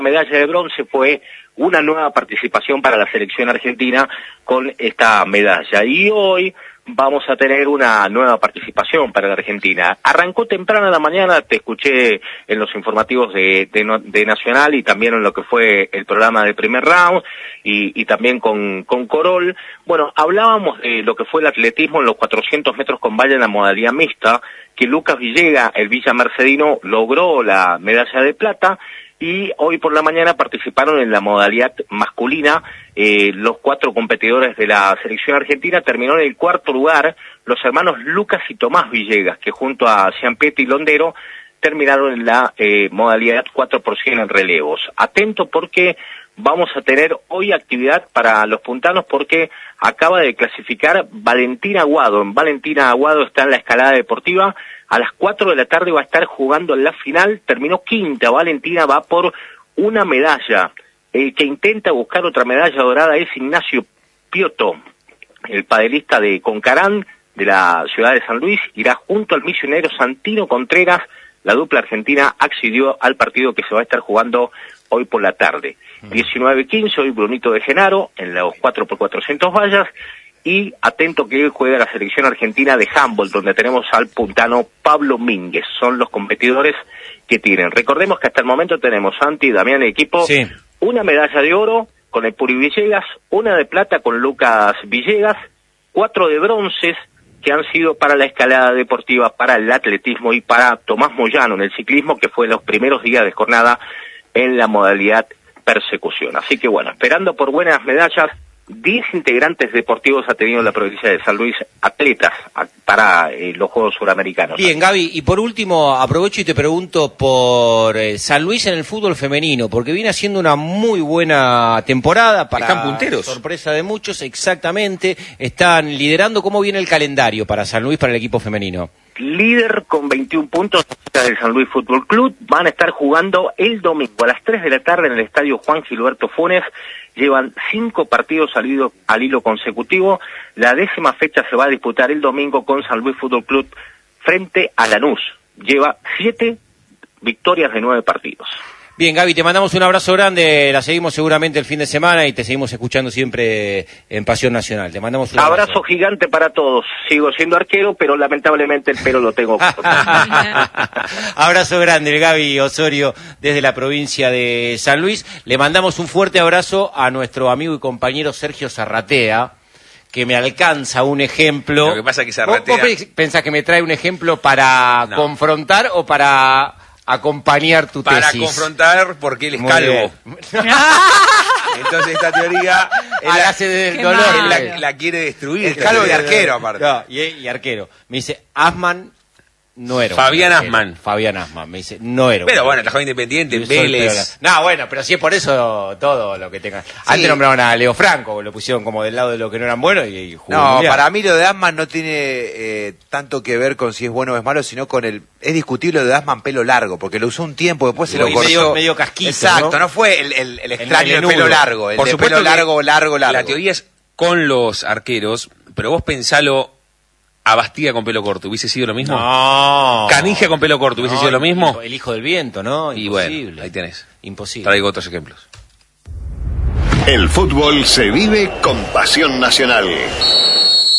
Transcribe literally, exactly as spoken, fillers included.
medalla de bronce fue una nueva participación para la selección argentina con esta medalla. Y hoy vamos a tener una nueva participación para la Argentina. Arrancó temprano en la mañana, te escuché en los informativos de, de, de Nacional y también en lo que fue el programa de primer round y, y también con, con Corol. Bueno, hablábamos de lo que fue el atletismo en los cuatrocientos metros con valla en la modalidad mixta, que Lucas Villegas, el Villa Mercedino, logró la medalla de plata. Y hoy por la mañana participaron en la modalidad masculina eh, los cuatro competidores de la selección argentina. Terminó en el cuarto lugar los hermanos Lucas y Tomás Villegas, que junto a Ciampetti y Londero terminaron en la eh, modalidad cuatro por cien en relevos. Atento porque vamos a tener hoy actividad para los puntanos porque acaba de clasificar Valentina Aguado. En Valentina Aguado está en la escalada deportiva. A las cuatro de la tarde va a estar jugando en la final. Terminó quinta. Valentina va por una medalla. El que intenta buscar otra medalla dorada es Ignacio Piotto, el padelista de Concarán, de la ciudad de San Luis. Irá junto al misionero Santino Contreras. La dupla argentina accedió al partido que se va a estar jugando hoy por la tarde. diecinueve quince, hoy Brunito de Genaro, en los cuatro por cuatrocientos vallas. Y atento que él juega la selección argentina de handball, donde tenemos al puntano Pablo Mínguez. Son los competidores que tienen. Recordemos que hasta el momento tenemos, Santi, Damián, el equipo, sí. Una medalla de oro con el Puri Villegas, una de plata con Lucas Villegas, cuatro de bronces que han sido para la escalada deportiva, para el atletismo y para Tomás Moyano en el ciclismo, que fue en los primeros días de jornada en la modalidad persecución. Así que bueno, esperando por buenas medallas. Diez integrantes deportivos ha tenido la provincia de San Luis, atletas para eh, los Juegos Suramericanos. Bien, Gaby, y por último aprovecho y te pregunto por eh, San Luis en el fútbol femenino, porque viene haciendo una muy buena temporada para Están punteros. Sorpresa de muchos, exactamente, están liderando. ¿Cómo viene el calendario para San Luis, para el equipo femenino? Líder con veintiún puntos del San Luis Fútbol Club. Van a estar jugando el domingo a las tres de la tarde en el estadio Juan Gilberto Funes. Llevan cinco partidos al hilo, al hilo consecutivo. La décima fecha se va a disputar el domingo con San Luis Fútbol Club frente a Lanús. Lleva siete victorias de nueve partidos. Bien, Gaby, te mandamos un abrazo grande, la seguimos seguramente el fin de semana y te seguimos escuchando siempre en Pasión Nacional. Te mandamos un abrazo. Abrazo gigante para todos. Sigo siendo arquero, pero lamentablemente el pelo lo tengo corto. Abrazo grande, el Gaby Osorio, desde la provincia de San Luis. Le mandamos un fuerte abrazo a nuestro amigo y compañero Sergio Zarratea, que me alcanza un ejemplo. Lo que pasa es que Zarratea... ¿Vos, vos pensás que me trae un ejemplo para no. confrontar o para... acompañar tu para tesis? Para confrontar porque él es Muy calvo. Entonces esta teoría él la, la, hace del dolor, él la, la quiere destruir. Es calvo y arquero aparte. No, y, y arquero. Me dice, Asman no era. Fabián Asman. Fabián Asman, me dice, no era. Pero bueno, la joven independiente, Vélez. No, bueno, pero si es por eso todo lo que tengan. Sí. Antes nombraron a Leo Franco, lo pusieron como del lado de lo que no eran buenos y, y jugó No, mundial. Para mí lo de Asman no tiene eh, tanto que ver con si es bueno o es malo, sino con el... Es discutible lo de Asman pelo largo, porque lo usó un tiempo, después se lo cortó. Medio, medio casquito, Exacto, ¿no? no fue el, el, el extraño el de pelo largo, el por de supuesto pelo largo, largo, largo. La teoría es con los arqueros, pero vos pensalo a Bastía con pelo corto, ¿hubiese sido lo mismo? No. Canija con pelo corto, ¿hubiese no, sido lo mismo? El hijo del viento, ¿no? Y imposible. Bueno, ahí tenés. Imposible. Traigo otros ejemplos. El fútbol se vive con Pasión Nacional.